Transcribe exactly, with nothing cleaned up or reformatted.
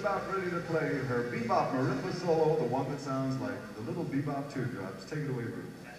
about ready to play her bebop marimba solo, the one that sounds like the little bebop teardrops. Take it away, Ruth.